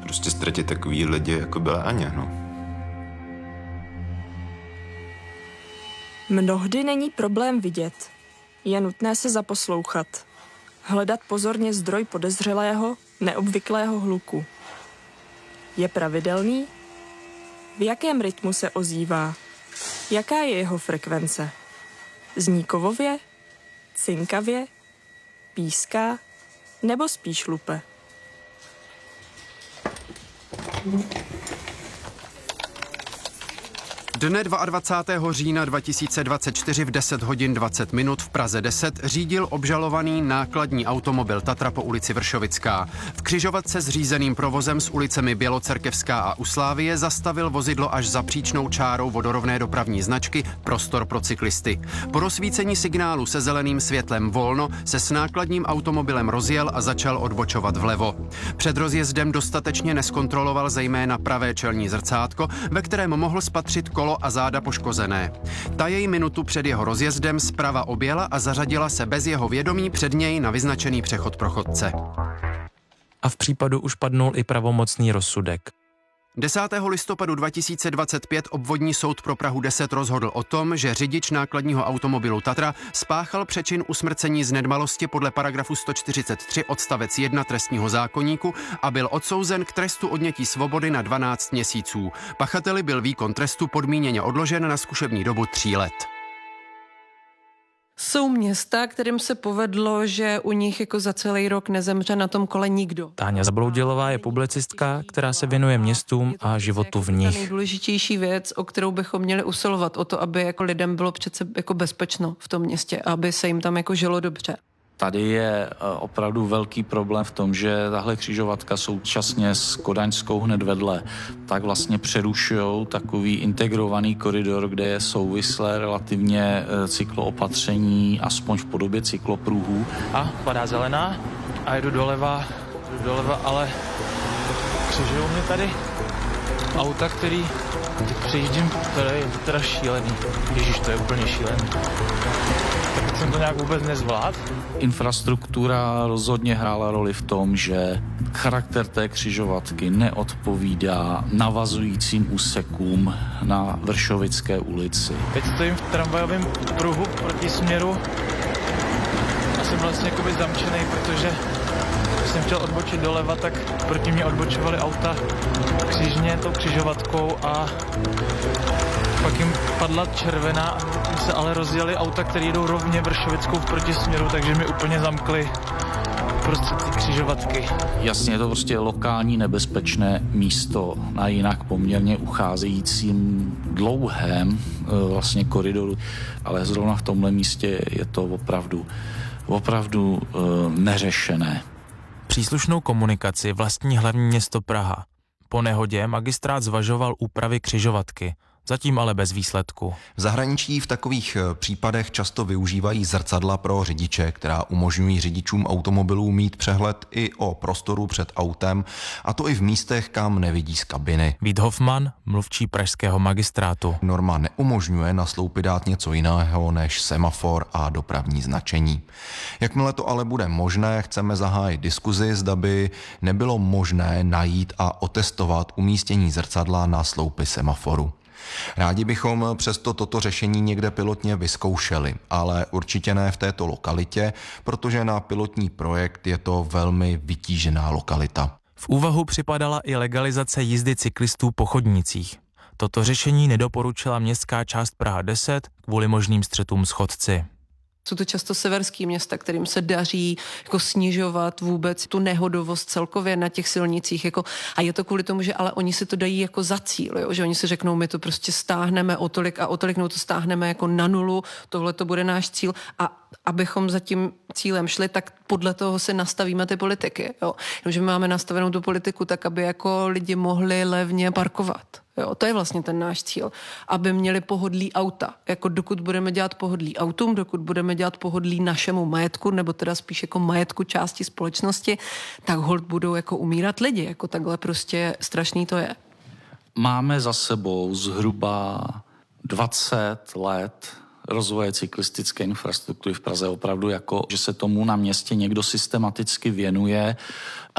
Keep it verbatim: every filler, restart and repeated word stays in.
prostě ztratit takový lidi, jako byla Aňa, no. Mnohdy není problém vidět. Je nutné se zaposlouchat. Hledat pozorně zdroj podezřelého, neobvyklého hluku. Je pravidelný? V jakém rytmu se ozývá? Jaká je jeho frekvence? Zní kovově? Cinkavě? Píská? Nebo spíš lupe? Dne dvacátého druhého října dva tisíce dvacet čtyři v deset hodin dvacet minut v Praze deset řídil obžalovaný nákladní automobil Tatra po ulici Vršovická. V křižovatce s řízeným provozem s ulicemi Bělocerkevská a Uslávie zastavil vozidlo až za příčnou čárou vodorovné dopravní značky Prostor pro cyklisty. Po rozsvícení signálu se zeleným světlem volno se s nákladním automobilem rozjel a začal odbočovat vlevo. Před rozjezdem dostatečně neskontroloval zejména pravé čelní zrcátko, ve kterém mohl spatřit kolo a záda poškozené. Ta jej minutu před jeho rozjezdem zprava objela a zařadila se bez jeho vědomí před něj na vyznačený přechod pro chodce. A v případu už padnul i pravomocný rozsudek. desátého listopadu dva tisíce dvacet pět obvodní soud pro Prahu deset rozhodl o tom, že řidič nákladního automobilu Tatra spáchal přečin usmrcení z nedbalosti podle paragrafu sto čtyřicet tři odstavec jedna trestního zákoníku a byl odsouzen k trestu odnětí svobody na dvanáct měsíců. Pachateli byl výkon trestu podmíněně odložen na zkušební dobu tří let. Jsou města, kterým se povedlo, že u nich jako za celý rok nezemře na tom kole nikdo. Táňa Zabloudilová je publicistka, která se věnuje městům a životu v nich. Nejdůležitější věc, o kterou bychom měli usilovat, o to, aby jako lidem bylo přece jako bezpečno v tom městě, aby se jim tam jako žilo dobře. Tady je opravdu velký problém v tom, že tahle křižovatka současně s Kodaňskou hned vedle, tak vlastně přerušují takový integrovaný koridor, kde je souvislé relativně cykloopatření, aspoň v podobě cyklopruhů. A padá zelená a jedu doleva, jdu doleva, ale křižují mě tady auta, který teď přejíždím, to je teda šílený. Ježiš, to je úplně šílený. Tak jsem to nějak vůbec nezvládl. Infrastruktura rozhodně hrála roli v tom, že charakter té křižovatky neodpovídá navazujícím úsekům na Vršovické ulici. Teď stojím v tramvajovém pruhu proti směru a jsem vlastně jakoby zamčený, protože když jsem chtěl odbočit doleva, tak proti mě odbočovaly auta křižně tou křižovatkou a pak jim padla červená a se ale rozjeli auta, které jdou rovně Vršovickou v protisměru, takže mi úplně zamkli prostřed té křižovatky. Jasně, je to prostě lokální nebezpečné místo na jinak poměrně ucházejícím dlouhém vlastně koridoru, ale zrovna v tomhle místě je to opravdu, opravdu uh, neřešené. Příslušnou komunikaci vlastní hlavní město Praha. Po nehodě magistrát zvažoval úpravy křižovatky. Zatím ale bez výsledku. V zahraničí v takových případech často využívají zrcadla pro řidiče, která umožňují řidičům automobilů mít přehled i o prostoru před autem, a to i v místech, kam nevidí z kabiny. Vít Hofman, mluvčí pražského magistrátu. Norma neumožňuje na sloupy dát něco jiného než semafor a dopravní značení. Jakmile to ale bude možné, chceme zahájit diskuzi, zda by nebylo možné najít a otestovat umístění zrcadla na sloupy semaforu. Rádi bychom přesto toto řešení někde pilotně vyzkoušeli, ale určitě ne v této lokalitě, protože na pilotní projekt je to velmi vytížená lokalita. V úvahu připadala i legalizace jízdy cyklistů po chodnících. Toto řešení nedoporučila městská část Praha deset kvůli možným střetům s chodci. Jsou to často severský města, kterým se daří jako snižovat vůbec tu nehodovost celkově na těch silnicích. Jako, a je to kvůli tomu, že ale oni si to dají jako za cíl, jo? Že oni si řeknou, my to prostě stáhneme o tolik a o tolik, no to stáhneme jako na nulu, tohle to bude náš cíl. A abychom za tím cílem šli, tak podle toho si nastavíme ty politiky. Jo? Že my máme nastavenou tu politiku tak, aby jako lidi mohli levně parkovat. Jo, to je vlastně ten náš cíl, aby měli pohodlí auta. Jako dokud budeme dělat pohodlí autům, dokud budeme dělat pohodlí našemu majetku, nebo teda spíš jako majetku části společnosti, tak holt budou jako umírat lidi. Jako takhle prostě strašný to je. Máme za sebou zhruba dvacet let rozvoje cyklistické infrastruktury v Praze. Opravdu jako, že se tomu na městě někdo systematicky věnuje.